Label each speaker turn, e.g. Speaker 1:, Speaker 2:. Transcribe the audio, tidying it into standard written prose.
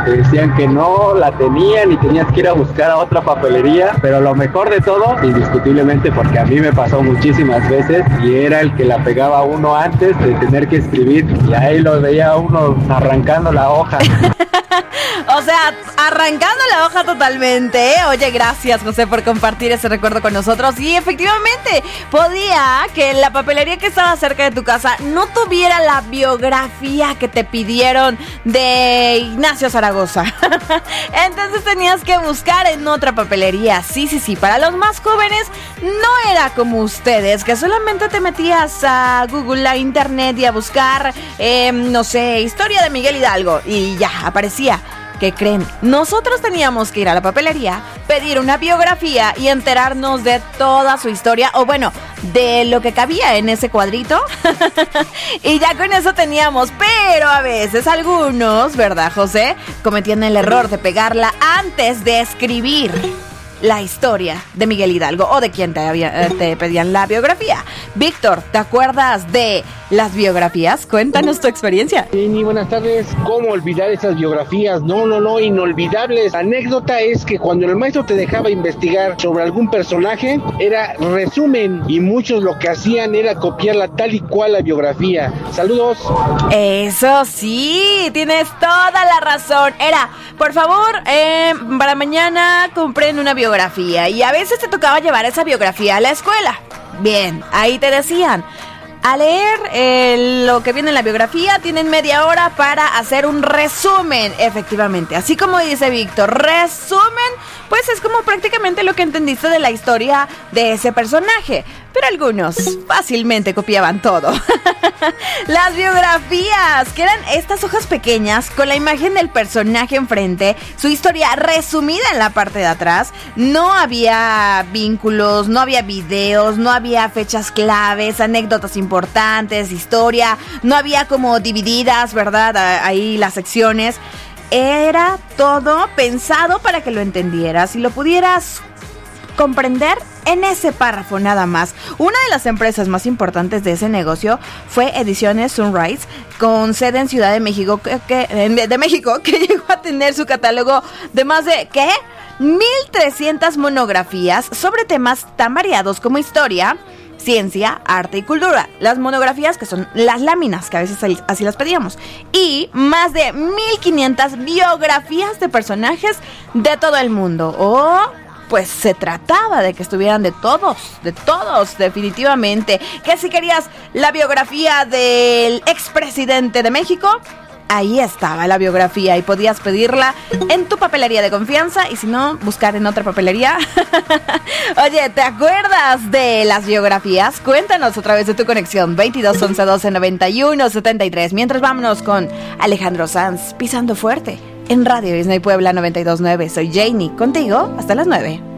Speaker 1: te decían que no la tenían y tenías que ir a buscar a otra papelería, pero lo mejor de todo, indiscutiblemente, porque a mí me pasó muchísimas veces y era el que la pegaba uno antes de tener que escribir y ahí lo veía uno arrancando la hoja.
Speaker 2: O sea, arrancando la hoja totalmente. Oye, gracias, José, por compartir ese recuerdo con nosotros. Y efectivamente, podía que la papelería que estaba cerca de tu casa no tuviera la biografía que te pidieron de Ignacio Zaragoza. Entonces tenías que buscar en otra papelería. Sí. Para los más jóvenes no era como ustedes, que solamente te metías a Google, a internet y a buscar, no sé, historia de Miguel Hidalgo y ya, aparecía. ¿Qué creen? Nosotros teníamos que ir a la papelería, pedir una biografía y enterarnos de toda su historia, o bueno, de lo que cabía en ese cuadrito. Y ya con eso teníamos, pero a veces algunos, ¿verdad, José?, cometían el error de pegarla antes de escribir la historia de Miguel Hidalgo o de quien te pedían la biografía. Víctor, ¿te acuerdas de las biografías? Cuéntanos tu experiencia.
Speaker 3: Sí, buenas tardes. ¿Cómo olvidar esas biografías? No, inolvidables. La anécdota es que cuando el maestro te dejaba investigar sobre algún personaje, era resumen y muchos lo que hacían era copiarla tal y cual la biografía. Saludos.
Speaker 2: Eso sí, tienes toda la razón. Era, por favor, para mañana compren una biografía y a veces te tocaba llevar esa biografía a la escuela. Bien, ahí te decían, a leer lo que viene en la biografía, tienen media hora para hacer un resumen, efectivamente. Así como dice Víctor, resumen, pues es como prácticamente lo que entendiste de la historia de ese personaje. Pero algunos fácilmente copiaban todo. Las biografías, que eran estas hojas pequeñas con la imagen del personaje enfrente, su historia resumida en la parte de atrás. No había vínculos, no había videos, no había fechas claves, anécdotas importantes, historia. No había como divididas, ¿verdad? Ahí las secciones. Era todo pensado para que lo entendieras y lo pudieras comprender en ese párrafo nada más. Una de las empresas más importantes de ese negocio fue Ediciones Sunrise, con sede en Ciudad de México, que llegó a tener su catálogo de más de, ¿qué?, 1,300 monografías sobre temas tan variados como historia, ciencia, arte y cultura. Las monografías, que son las láminas, que a veces así las pedíamos. Y más de 1,500 biografías de personajes de todo el mundo. Pues se trataba de que estuvieran de todos, definitivamente. Que si querías la biografía del expresidente de México, ahí estaba la biografía y podías pedirla en tu papelería de confianza y si no, buscar en otra papelería. Oye, ¿te acuerdas de las biografías? Cuéntanos a través de tu conexión 22 11 12 91 73. Mientras vámonos con Alejandro Sanz, Pisando Fuerte, en Radio Disney Puebla 92.9. Soy Janie, contigo hasta las 9.